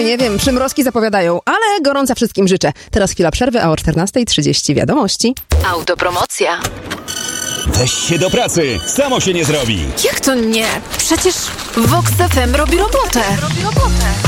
Nie wiem, przymrozki zapowiadają, ale gorąca wszystkim życzę. Teraz chwila przerwy, a o 14:30 wiadomości. Autopromocja. Weź się do pracy, samo się nie zrobi. Jak to nie? Przecież Vox FM robi robotę.